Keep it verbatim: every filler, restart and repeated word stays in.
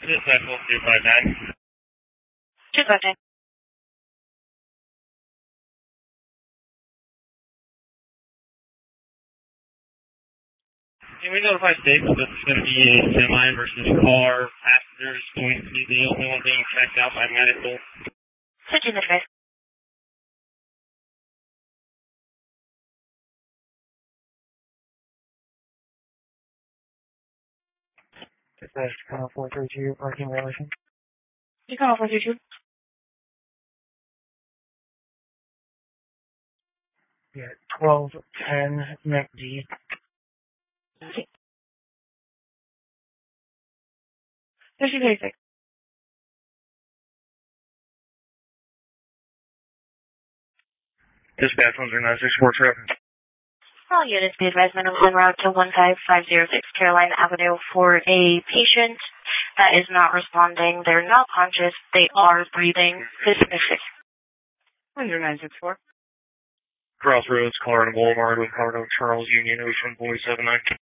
Dispatch one two five nine. two five nine. Can we notify states that it's going to be a semi versus car? Passengers going to be the only one being checked out by medical. fifteen advice. Dispatch Channel four three two, parking violation. You call four three two. Yeah, twelve ten McD. Okay. thirteen thirty-six. Dispatch one zero nine six four seven. All units be advised minimum en route to one five five zero six Caroline Avenue for a patient that is not responding. They're not conscious. They are breathing. Suspicious. one zero nine six four. Crossroads, Colorado Boulevard with Colorado Charles Union Ocean forty seven nine.